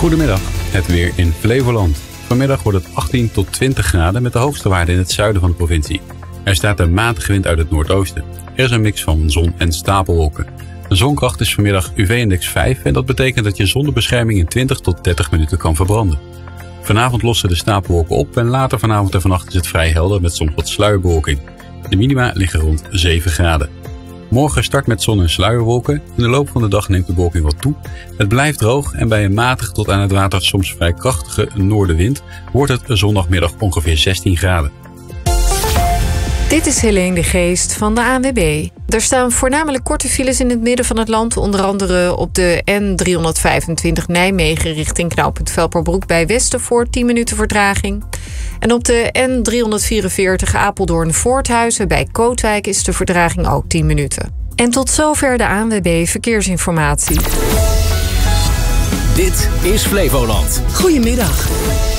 Goedemiddag, het weer in Flevoland. Vanmiddag wordt het 18 tot 20 graden met de hoogste waarde in het zuiden van de provincie. Er staat een matige wind uit het noordoosten. Er is een mix van zon en stapelwolken. De zonkracht is vanmiddag UV-index 5 en dat betekent dat je zonder bescherming in 20 tot 30 minuten kan verbranden. Vanavond lossen de stapelwolken op en later vanavond en vannacht is het vrij helder met soms wat sluierbewolking. De minima liggen rond 7 graden. Morgen start met zon en sluierwolken. In de loop van de dag neemt de bewolking wat toe. Het blijft droog en bij een matig tot aan het water soms vrij krachtige noordenwind wordt het zondagmiddag ongeveer 16 graden. Dit is Helene de Geest van de ANWB. Er staan voornamelijk korte files in het midden van het land. Onder andere op de N325 Nijmegen richting knooppunt Velperbroek bij Westervoort 10 minuten vertraging. En op de N344 Apeldoorn-Voorthuizen bij Kootwijk is de vertraging ook 10 minuten. En tot zover de ANWB Verkeersinformatie. Dit is Flevoland. Goedemiddag.